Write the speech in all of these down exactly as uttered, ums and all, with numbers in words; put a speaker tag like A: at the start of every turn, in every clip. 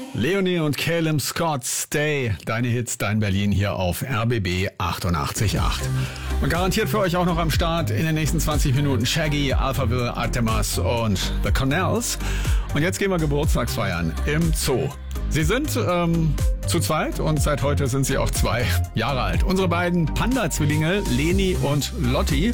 A: Leonie und Caleb Scott, Stay, deine Hits, dein Berlin hier auf R B B achtundachtzig Komma acht. Und garantiert für euch auch noch am Start in den nächsten zwanzig Minuten Shaggy, Alphaville, Artemas und The Cornells. Und jetzt gehen wir Geburtstagsfeiern im Zoo. Sie sind ähm, zu zweit und seit heute sind sie auch zwei Jahre alt. Unsere beiden Panda-Zwillinge, Leni und Lotti.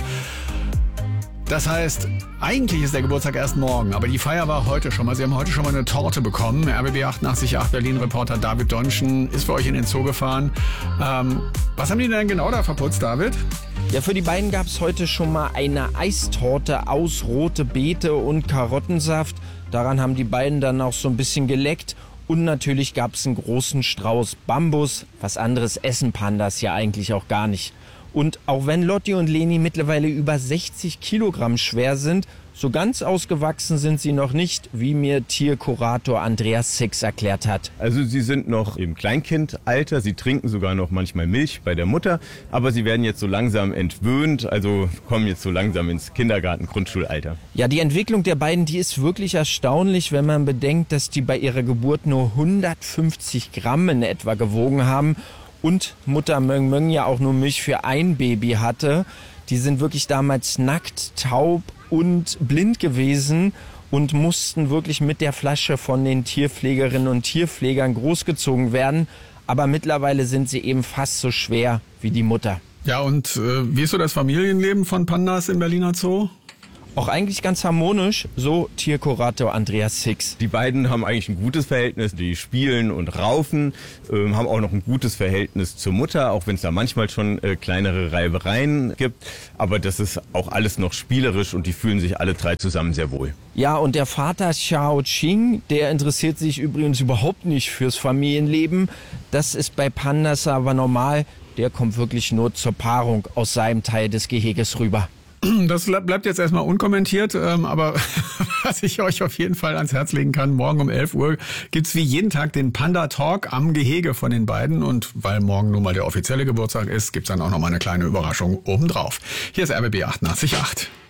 A: Das heißt, eigentlich ist der Geburtstag erst morgen, aber die Feier war heute schon mal. Sie haben heute schon mal eine Torte bekommen. R B B achtundachtzig Komma acht Berlin-Reporter David Donschen ist für euch in den Zoo gefahren. Ähm, was haben die denn genau da verputzt, David?
B: Ja, für die beiden gab es heute schon mal eine Eistorte aus rote Beete und Karottensaft. Daran haben die beiden dann auch so ein bisschen geleckt. Und natürlich gab es einen großen Strauß Bambus. Was anderes essen Pandas ja eigentlich auch gar nicht. Und auch wenn Lotti und Leni mittlerweile über sechzig Kilogramm schwer sind, so ganz ausgewachsen sind sie noch nicht, wie mir Tierkurator Andreas Six erklärt hat.
C: Also sie sind noch im Kleinkindalter, sie trinken sogar noch manchmal Milch bei der Mutter, aber sie werden jetzt so langsam entwöhnt, also kommen jetzt so langsam ins Kindergarten-, Grundschulalter.
B: Ja, die Entwicklung der beiden, die ist wirklich erstaunlich, wenn man bedenkt, dass die bei ihrer Geburt nur hundertfünfzig Gramm in etwa gewogen haben. Und Mutter Möng Möng ja auch nur Milch für ein Baby hatte. Die sind wirklich damals nackt, taub und blind gewesen und mussten wirklich mit der Flasche von den Tierpflegerinnen und Tierpflegern großgezogen werden. Aber mittlerweile sind sie eben fast so schwer wie die Mutter.
A: Ja, und äh, wie ist so das Familienleben von Pandas im Berliner Zoo?
B: Auch eigentlich ganz harmonisch, so Tierkurator Andreas Six.
C: Die beiden haben eigentlich ein gutes Verhältnis, die spielen und raufen, äh, haben auch noch ein gutes Verhältnis zur Mutter, auch wenn es da manchmal schon äh, kleinere Reibereien gibt. Aber das ist auch alles noch spielerisch und die fühlen sich alle drei zusammen sehr wohl.
B: Ja, und der Vater Xiao Qing, der interessiert sich übrigens überhaupt nicht fürs Familienleben. Das ist bei Pandas aber normal. Der kommt wirklich nur zur Paarung aus seinem Teil des Geheges rüber.
A: Das bleibt jetzt erstmal unkommentiert, aber was ich euch auf jeden Fall ans Herz legen kann, morgen um elf Uhr gibt's wie jeden Tag den Panda Talk am Gehege von den beiden und weil morgen nun mal der offizielle Geburtstag ist, gibt's dann auch noch mal eine kleine Überraschung obendrauf. Hier ist R B B achtundachtzig Komma acht.